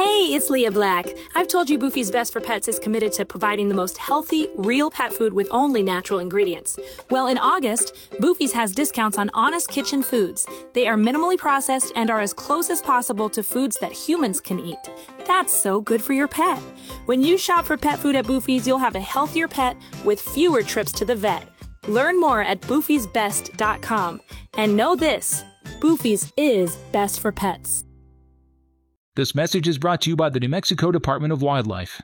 Hey, it's Leah Black. I've told you Boofy's Best for Pets is committed to providing the most healthy, real pet food with only natural ingredients. Well, in August, Boofy's has discounts on Honest Kitchen foods. They are minimally processed and are as close as possible to foods that humans can eat. That's so good for your pet. When you shop for pet food at Boofy's, you'll have a healthier pet with fewer trips to the vet. Learn more at boofysbest.com. And know this, Boofy's is best for pets. This message is brought to you by the New Mexico Department of Wildlife.